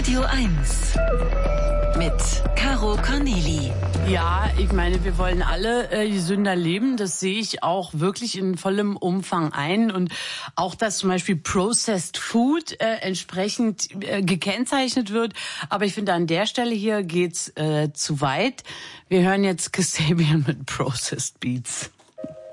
Radio 1 mit Caro Corneli. Ja, ich meine, wir wollen alle gesünder leben. Das sehe ich auch wirklich in vollem Umfang ein. Und auch, dass zum Beispiel Processed Food entsprechend gekennzeichnet wird. Aber ich finde, an der Stelle hier geht's zu weit. Wir hören jetzt Kasabian mit Processed Beats.